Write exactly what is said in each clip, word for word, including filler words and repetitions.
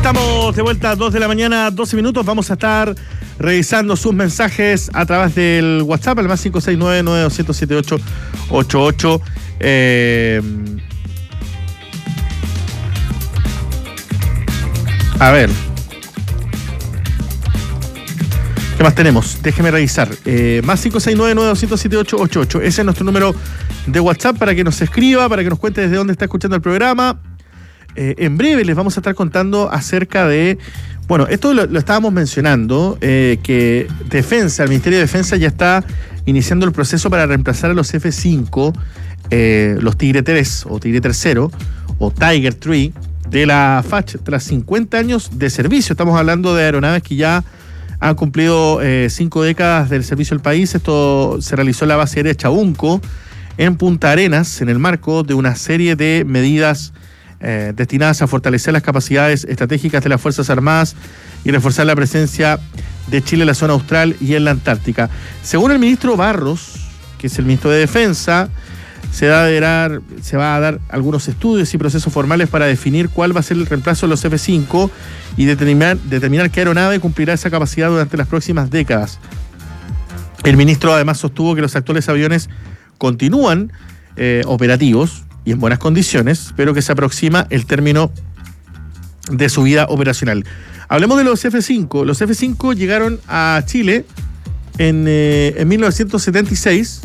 Estamos de vuelta a dos de la mañana, doce minutos. Vamos a estar revisando sus mensajes a través del WhatsApp, al más cinco seis nueve, nueve dos cero siete ocho ocho ocho. Eh, a ver. ¿Qué más tenemos? Déjeme revisar. Eh, más cinco seis nueve, nueve dos cero siete ocho ocho ocho. Ese es nuestro número de WhatsApp para que nos escriba, para que nos cuente desde dónde está escuchando el programa. Eh, en breve les vamos a estar contando acerca de... Bueno, esto lo, lo estábamos mencionando, eh, que Defensa, el Ministerio de Defensa ya está iniciando el proceso para reemplazar a los F cinco, eh, los Tigre tres o Tigre tercero o Tiger tres de la F A C H tras cincuenta años de servicio. Estamos hablando de aeronaves que ya han cumplido eh, cinco décadas del servicio al país. Esto se realizó en la base aérea Chabunco, en Punta Arenas, en el marco de una serie de medidas Eh, destinadas a fortalecer las capacidades estratégicas de las Fuerzas Armadas y reforzar la presencia de Chile en la zona austral y en la Antártica. Según el ministro Barros, que es el ministro de Defensa, se, da de dar, se va a dar algunos estudios y procesos formales para definir cuál va a ser el reemplazo de los F cinco y determinar, determinar qué aeronave cumplirá esa capacidad durante las próximas décadas. El ministro además sostuvo que los actuales aviones continúan eh, operativos y en buenas condiciones, pero que se aproxima el término de su vida operacional. Hablemos de los F cinco. Los F cinco llegaron a Chile en, eh, en mil novecientos setenta y seis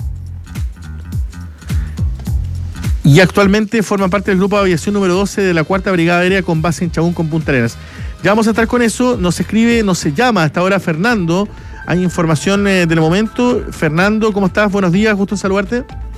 y actualmente forman parte del Grupo de Aviación número doce de la Cuarta Brigada Aérea con base en Chabún, con Punta Arenas. Ya vamos a estar con eso. Nos escribe, nos se llama hasta ahora Fernando. Hay información eh, del momento. Fernando, ¿cómo estás? Buenos días, gusto en saludarte.